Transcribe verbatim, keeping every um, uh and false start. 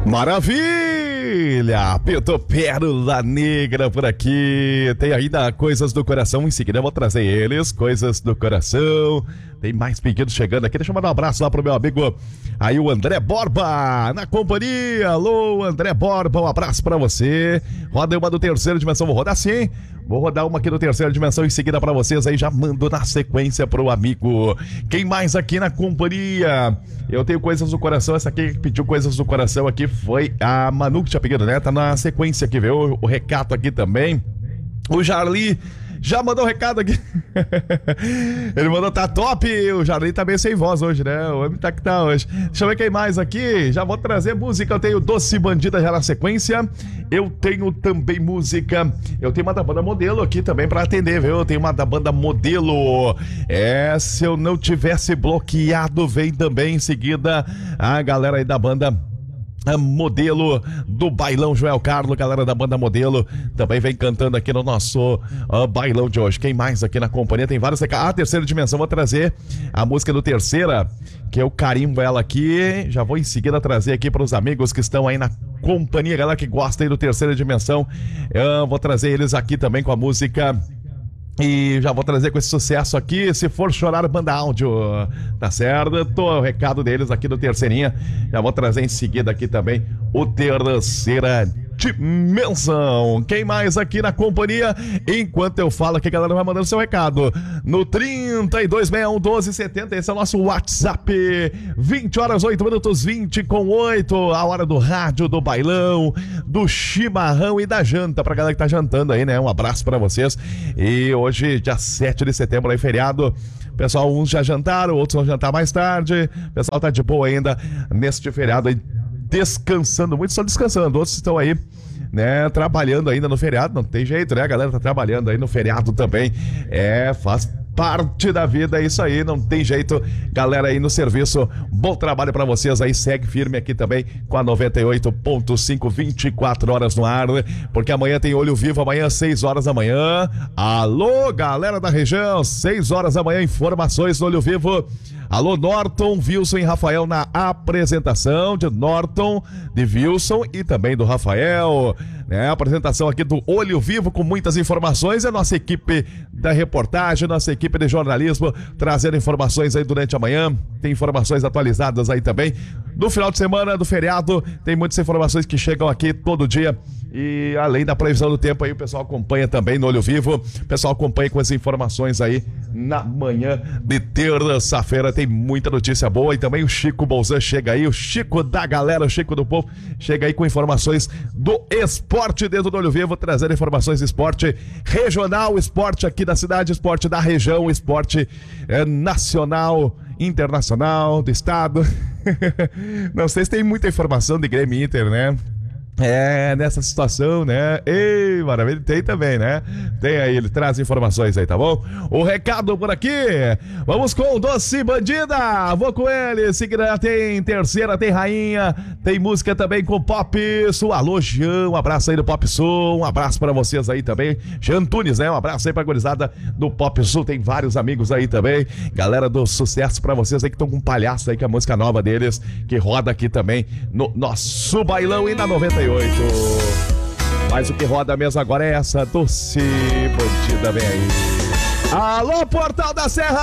Maravilha! Pinto Pérola Negra por aqui. Tem ainda Coisas do Coração. Em seguida eu vou trazer eles. Coisas do Coração. Tem mais pedidos chegando aqui. Deixa eu mandar um abraço lá pro meu amigo aí, o André Borba, na companhia. Alô, André Borba, um abraço pra você. Roda uma do Terceira Dimensão. Vou rodar sim. Vou rodar uma aqui do Terceira Dimensão em seguida pra vocês aí. Já mando na sequência pro amigo. Quem mais aqui na companhia? Eu tenho Coisas do Coração. Essa aqui que pediu Coisas do Coração aqui foi a Manu que tinha pedido, né? Tá na sequência aqui, viu? O, o recado aqui também. O Jarli já mandou um recado aqui. Ele mandou, tá top. O Jardim tá meio sem voz hoje, né? O homem tá que tá hoje. Deixa eu ver quem mais aqui. Já vou trazer música. Eu tenho Doce Bandida já na sequência. Eu tenho também música. Eu tenho uma da banda Modelo aqui também pra atender, viu? Eu tenho uma da banda Modelo. É, se eu não tivesse bloqueado, vem também em seguida a galera aí da banda Modelo do Bailão Joel Carlos, galera da banda Modelo também vem cantando aqui no nosso uh, bailão de hoje. Quem mais aqui na companhia? Tem vários. Ah, Terceira Dimensão, vou trazer a música do Terceira, que eu carimbo ela aqui. Já vou em seguida trazer aqui para os amigos que estão aí na companhia, galera que gosta aí do Terceira Dimensão. Eu vou trazer eles aqui também com a música. E já vou trazer com esse sucesso aqui, Se For Chorar, banda áudio, tá certo? Tô o recado deles aqui do Terceirinha. Já vou trazer em seguida aqui também o Terceira Dimensão. Quem mais aqui na companhia? Enquanto eu falo aqui, a galera vai mandando seu recado no trinta e dois, sessenta e um, doze, setenta. Esse é o nosso WhatsApp. vinte horas, oito minutos, vinte com oito. A hora do rádio, do bailão, do chimarrão e da janta. Pra galera que tá jantando aí, né? Um abraço pra vocês. E hoje, dia sete de setembro, aí feriado. Pessoal, uns já jantaram, outros vão jantar mais tarde. O pessoal tá de boa ainda neste feriado aí, descansando. Muitos estão descansando, outros estão aí, né, trabalhando ainda no feriado. Não tem jeito, né? A galera tá trabalhando aí no feriado também. É, faz parte da vida, é isso aí, não tem jeito. Galera aí no serviço, bom trabalho pra vocês aí. Segue firme aqui também com a noventa e oito ponto cinco, vinte e quatro horas no ar, porque amanhã tem Olho Vivo, amanhã seis horas da manhã. Alô, galera da região, seis horas da manhã, informações no Olho Vivo. Alô, Norton, Wilson e Rafael na apresentação de Norton, de Wilson e também do Rafael, né? A apresentação aqui do Olho Vivo com muitas informações. É a nossa equipe da reportagem, nossa equipe de jornalismo trazendo informações aí durante a manhã. Tem informações atualizadas aí também. No final de semana, do feriado, tem muitas informações que chegam aqui todo dia. E além da previsão do tempo aí, o pessoal acompanha também no Olho Vivo. O pessoal acompanha com as informações aí na manhã de terça-feira. Tem muita notícia boa. E também o Chico Bolzan chega aí, o Chico da galera, o Chico do povo, chega aí com informações do esporte dentro do Olho Vivo, trazendo informações de esporte regional, esporte aqui da cidade, esporte da região, esporte é, nacional, internacional, do estado. Não sei se tem muita informação de Grêmio e Inter, né? É, nessa situação, né? Ei, maravilha, tem também, né? Tem aí, ele traz informações aí, tá bom? O recado por aqui, vamos com o Doce Bandida, vou com ele, seguida tem Terceira, tem Rainha, tem música também com Pop Sul. Alô, Jean, um abraço aí do Pop Sul, um abraço pra vocês aí também, Jean Antunes, né? Um abraço aí pra gurizada do Pop Sul, tem vários amigos aí também, galera do sucesso pra vocês aí que estão com um palhaço aí, que é a música nova deles, que roda aqui também no nosso bailão e na noventa e oito. Mas o que roda mesmo agora é essa Doce Bandida, vem aí. Alô, Portal da Serra!